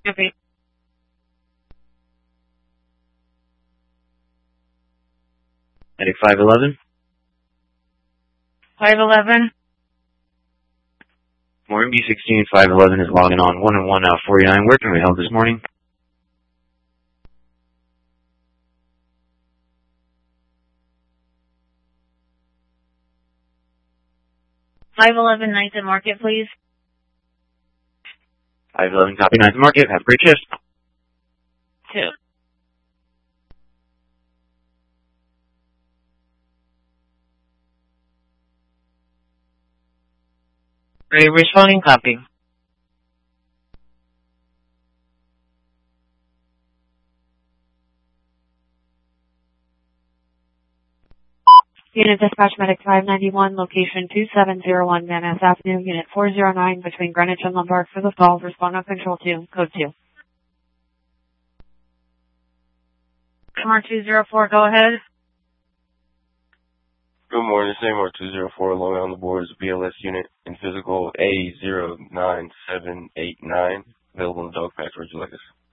Copy. 511. 511. Morning, B16, 511 is logging on 101-49. Where can we help this morning? $511 Ninth and Market, please. 511, copy 9th Market. Have a great shift. 2. Responding, copy. Unit Dispatch Medic 591, location 2701 Van Ness Avenue, Unit 409 between Greenwich and Lombard for the Falls. Respond on Control 2, Code 2. MR 204, go ahead. Good morning, this is AMR 204, Long Island. The board is a BLS unit in physical A09789, available in the dog patch. Where'd you like us?